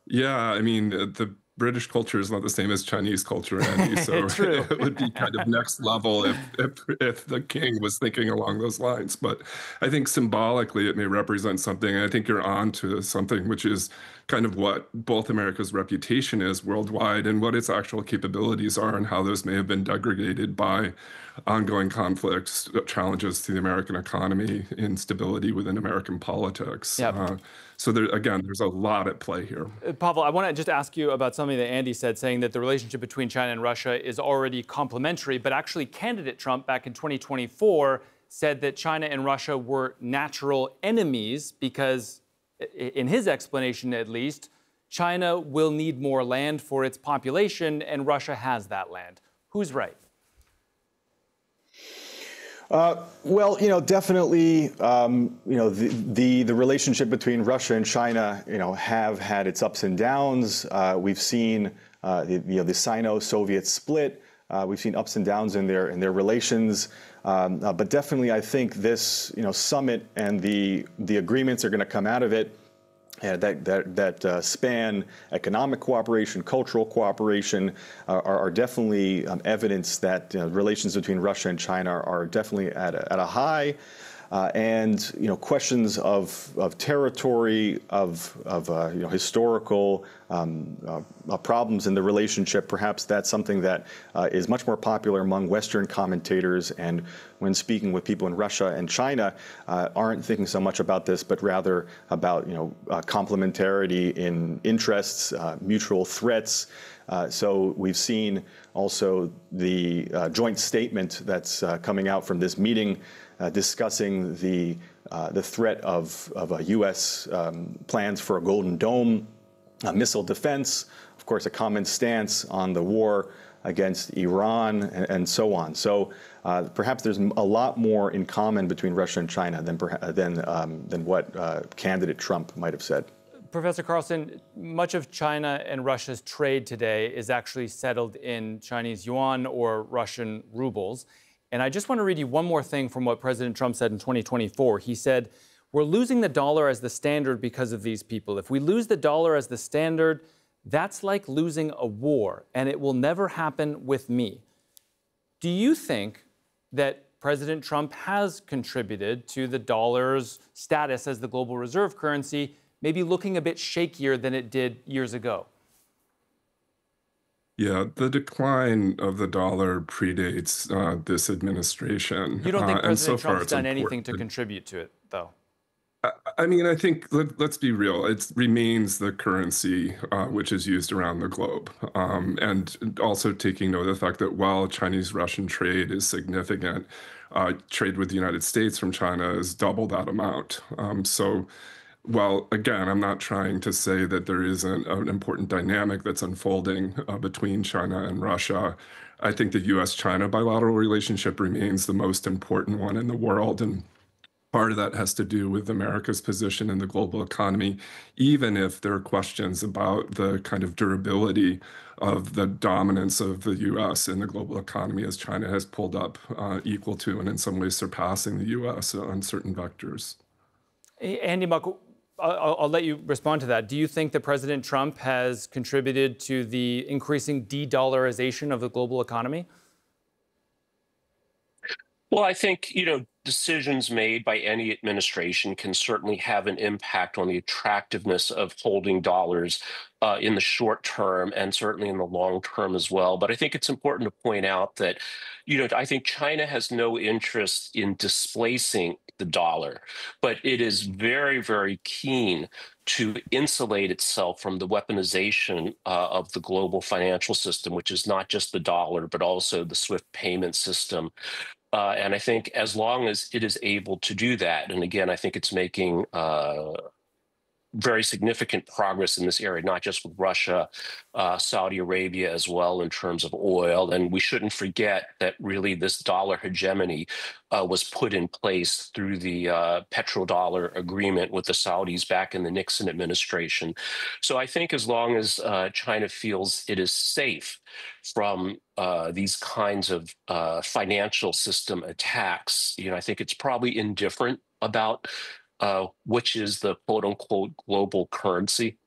Yeah, I mean, the British culture is not the same as Chinese culture, Andy, so True. it would be kind of next level if the king was thinking along those lines. But I think symbolically it may represent something. And I think you're on to something, which is kind of what both America's reputation is worldwide and what its actual capabilities are and how those may have been degraded by ongoing conflicts, challenges to the American economy, instability within American politics. Yeah. So there, again, there's a lot at play here. Pavel, I want to just ask you about something that Andy said, saying that the relationship between China and Russia is already complementary, but actually candidate Trump back in 2024 said that China and Russia were natural enemies because, in his explanation at least, China will need more land for its population and Russia has that land. Who's right? Well, definitely, the relationship between Russia and China, have had its ups and downs. We've seen, the Sino-Soviet split. We've seen ups and downs in their relations. But definitely, I think this, summit and the agreements are going to come out of it. That span economic cooperation, cultural cooperation, are definitely evidence that relations between Russia and China are definitely at a high. And questions of territory, of historical problems in the relationship. Perhaps that's something that is much more popular among Western commentators. And when speaking with people in Russia and China, aren't thinking so much about this, but rather about complementarity in interests, mutual threats. So we've seen also the joint statement that's coming out from this meeting. Discussing the threat of U.S. Plans for a Golden Dome, missile defense, of course, a common stance on the war against Iran, and so on. So perhaps there's a lot more in common between Russia and China than what candidate Trump might have said. Professor Carlson, much of China and Russia's trade today is actually settled in Chinese yuan or Russian rubles. And I just want to read you one more thing from what President Trump said in 2024. He said, we're losing the dollar as the standard because of these people. If we lose the dollar as the standard, that's like losing a war, and it will never happen with me. Do you think that President Trump has contributed to the dollar's status as the global reserve currency, maybe looking a bit shakier than it did years ago? Yeah, the decline of the dollar predates this administration, You don't think and so President far Trump's it's done anything to important. contribute to it, though? I mean, I think let's be real. It remains the currency which is used around the globe, and also taking note of the fact that while Chinese-Russian trade is significant, trade with the United States from China is double that amount. So, well, again, I'm not trying to say that there isn't an important dynamic that's unfolding between China and Russia. I think the U.S.-China bilateral relationship remains the most important one in the world, and part of that has to do with America's position in the global economy, even if there are questions about the kind of durability of the dominance of the U.S. in the global economy as China has pulled up equal to and in some ways surpassing the U.S. on certain vectors. Andy Muck, I'll let you respond to that. Do you think that President Trump has contributed to the increasing de-dollarization of the global economy? Well, I think, decisions made by any administration can certainly have an impact on the attractiveness of holding dollars in the short term and certainly in the long term as well. But I think it's important to point out that, I think China has no interest in displacing the dollar, but it is very, very keen to insulate itself from the weaponization of the global financial system, which is not just the dollar, but also the SWIFT payment system. And I think as long as it is able to do that, and again, I think it's making very significant progress in this area, not just with Russia, Saudi Arabia as well in terms of oil. And we shouldn't forget that really this dollar hegemony was put in place through the petrodollar agreement with the Saudis back in the Nixon administration. So I think as long as China feels it is safe from these kinds of financial system attacks, I think it's probably indifferent about which is the quote unquote global currency.